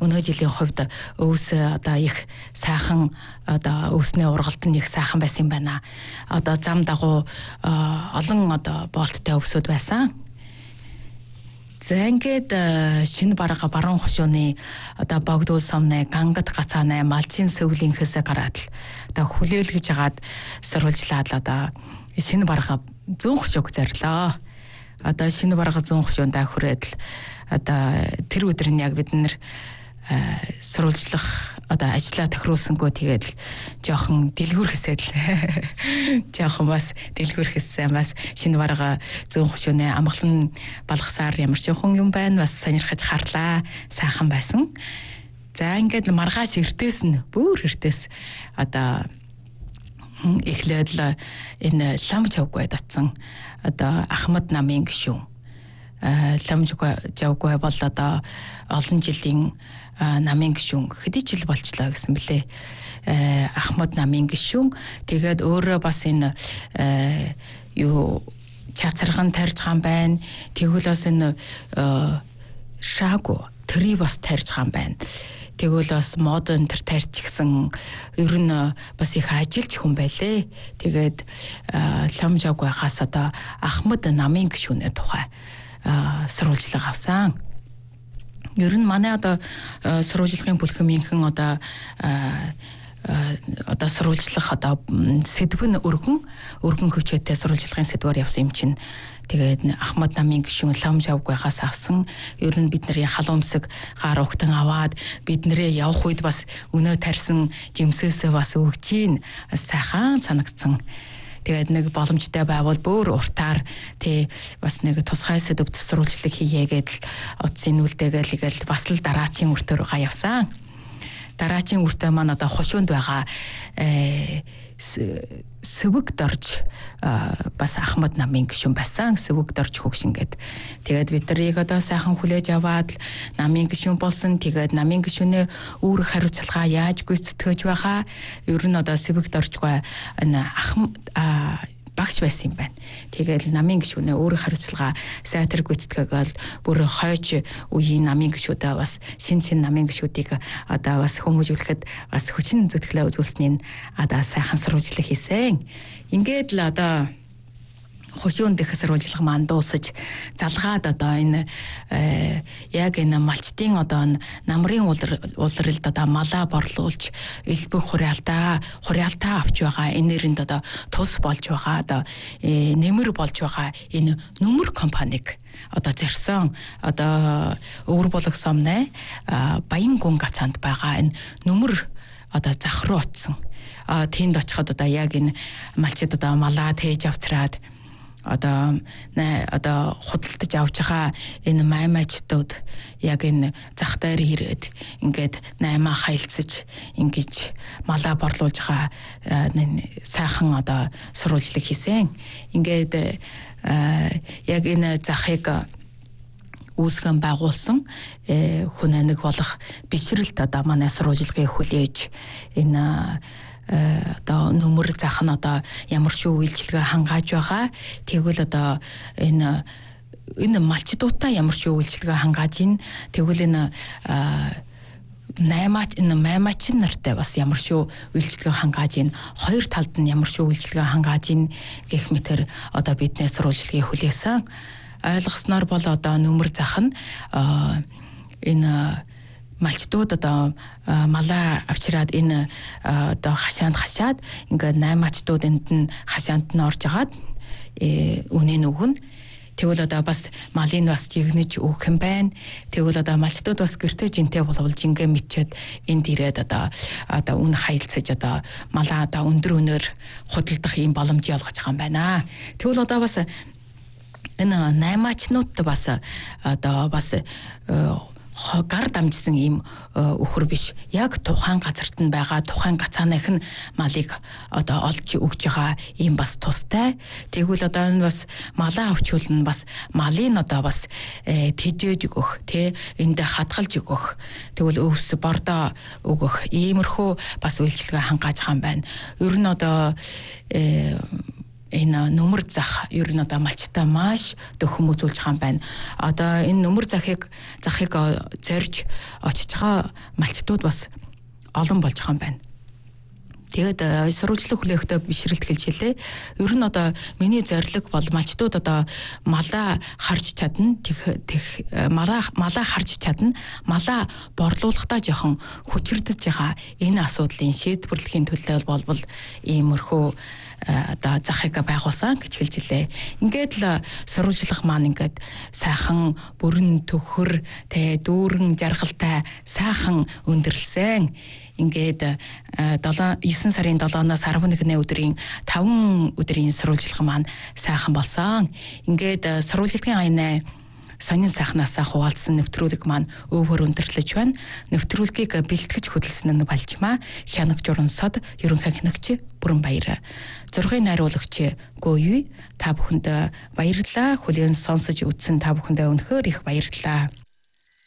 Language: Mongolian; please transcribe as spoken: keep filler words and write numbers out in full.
өнөө жилийн хувьд өвс одоо их сайхан одоо өвсний ургалт нь их сайхан байсан юм байна. Одоо зам дагуу олон одоо боолттой өвсөд байсан. За ингээд шинэ барага баруун хошууны одоо богдуул сомны гангад гацааны малчин сөвлийнхээс гараад л одоо хүлээлгэж хагаад сурвалжлаад л одоо шинэ барага зүүн хошууг зорилоо. Одоо шинэ барага зүүн хошуундаа хүрээд л одоо тэр өдөр нь яг бид нэр сурвалжлах одоо ажлаа тохируулсангүй тэгээд л жоохон дэлгүүрхэсэд л жоохон бас дэлгүүрхэссэн бас шинэ барага зүүн хошууны амгалан балгасаар ямар ч хүн юм байна бас сонирхож харлаа сайхан байсан. За ингээд маргааш эртээс нь бүр эртээс одоо эхлээд л энэ лам жавгүй татсан одоо Ахмад намын гишүүн лам жавгүй бол одоо олон жилийн намын гишүүн хэдий жил болчлоо гэсэн блэ. Ахмад намын гишүүн тэгээд өөрөө бас энэ юу чацарган тарьж байгаа юм байна. Тэгвэл бас энэ шаагүй тэрий бас тарьж байгаа юм байна. Тэгвэл бас модон тэр тарьж гисэн ер нь бас их ажилч хүн байлээ. Тэгээд лам жавгүй хаас одоо Ахмад намын гишүүнээ тухай сурвалжлага авсан. Ер нь манай одоо сурвалжлагын бүлхэмийнхэн одоо одоо сурвалжлах одоо сэдв нь өргөн өргөн хөвчөөтэй сурвалжлагын сэдвээр явсан юм чинь тэгээд Ахмад намын гишүүн лам жавгүйхаас авсан. Ер нь бидний халуумсаг гар угтан аваад биднэрээ явах үед бас өнөө тарьсан жимсээсээ бас өгч ийн сайхан санагдсан. Тэгээд нэг боломжтой байвал бүр уртаар тий бас нэг тусгай сэдвт сурвалжлаг хийгээд л утсын үлдээгээл игээл бас л дараачийн үртээр га явсан. Дараачийн үртээ маань одоо хошуунд байгаа сэвэг дорж бас Ахмад намын гишүүн байсан. Сэвэг дорж хөгшингээд тэгээд бид нарыг одоо сайхан хүлээж аваад намын гишүүн болсон. Тэгээд намын гишүүнээ үүрэг хариуцлага яаж гүйцэтгэж байгаа ер нь одоо сэвэг доржгүй энэ Ахмад багш байсан юм байна. Тэгээд намын гишүүнээ өөрийн хариуцлага сайтар гүйцэтгээгээл бүр хойч үеийн намын гишүүдээ бас шин шин намын гишүүдийг одоо бас хүмүүжүүлэхэд бас хүчин зүтгэлээ үзүүлснээр одоо сайхан сурвалжлага хийсэн. Ингээд л одоо хошуунд их сурвалжлага маань дуусаж залгаад одоо энэ яг энэ малчтын одоо намрын улралд одоо малаа борлуулж элбэг хуриалтаа хуриалтаа авч байгаа энэрэнд одоо тус болж байгаа одоо нэмэр болж байгаа энэ нүмер компаниг одоо зорьсон одоо өвөр булаг сомны Баян гүн гацаанд байгаа энэ нүмер одоо зах руу утсан. А тэнд очиход одоо яг энэ малчид одоо малаа тээж авчраад одоо нэ одоо худалдаж авч байгаа энэ маймачдууд яг энэ зах дээр ирээд ингээд наймаа хайлцаж ингэж малаа борлуулж байгаа сайхан одоо сурвалжлага хийсэн. Ингээд яг энэ захыг үүсгэн байгуулсан хүн нэг болох бишрэлт одоо манай сурвалжлагыг хүлээж энэ одоо нүмер зах нь одоо ямар шүү үйлчилгээ хангааж байгаа. Тэгвэл одоо энэ энэ малчдуудаа ямар шүү үйлчилгээ хангааж ийн. Тэгвэл энэ наймаач энэ маймаач нартай бас ямар шүү үйлчилгээ хангааж ийн. Хоёр талд нь ямар шүү үйлчилгээ хангааж ийн гэх мэтэр одоо бидний сурвалжлагыг хүлээсэн. Ойлгосноор бол одоо нүмер зах нь энэ малчдууд одоо малаа авчираад энэ одоо хашаанд хашаад ингээд наймаачдууд энд нь хашаанд нь орж агаад үнийн өгнө. Тэгвэл одоо бас малын бас жигнэж өгөх юм байна. Тэгвэл одоо малчдууд бас гэртээ жинтэй болвол жингээ мичээд энд ирээд одоо одоо үн хайлцаж одоо малаа одоо өндөр өнөр худалдах юм боломжийг олгож байгаа юм байна. Тэгвэл одоо бас энэ наймаачнууд бас одоо бас гар дамжсан ийм өхөр биш. Яг тухайн газарт нь байгаа тухайн гацааных нь малыг одоо олж өгж байгаа ийм бас тустай. Тэгвэл одоо энэ бас малаа авчвал нь бас малын одоо бас тэжээж өгөх тий энд хатгалж өгөх. Тэгвэл өвс бордоо өгөх иймэрхүү бас үйлчилгээ хангааж байгаа юм байна. Ер нь одоо энэ нөмөр зах ер нь одоо малчтаа маш дөхөм үзүүлж байгаа юм байна. Одоо энэ нөмөр захыг захыг зорж очиж байгаа малчтууд бас олон болж байгаа юм байна. Тэгээд сурвалжлах хүлээхдээ бишрэлт хэлж хэлээ. Ер нь одоо миний зорилго бол малчтууд одоо малаа харж чадна, тех тех малаа малаа харж чадна, малаа борлуулахдаа жоохон хүчирдэж байгаа энэ асуудлын шийдвэрлэхийн төлөө болбол иймэрхүү одоо захыг байгуулсан гэж хэлж илээ. Ингээд л сурвалжлах маань ингээд сайхан бүрэн төхөр тэ дүүрэн жаргалтай сайхан өндөрлсөн. Ингээд девөн сарын долоноос арван нэгний өдрийн таван өдрийн сурвалжлах маань сайхан болсон. Ингээд сурвалжлагын аяна сонин сайхнаасаа хуваалцсан нэвтрүүлэг маань өвөр өндөрлөж байна. Нэвтрүүлгийг бэлтгэж хөдөлсөн нь Балжмаа, хянаг журансод ерөнхий хянагч Бүрэн Баяр. Зургийн найруулагч Гөөй. Та бүхэнд баярлалаа. Хүлээн сонсож үзсэн та бүхэндээ үнэхээр их баярлалаа.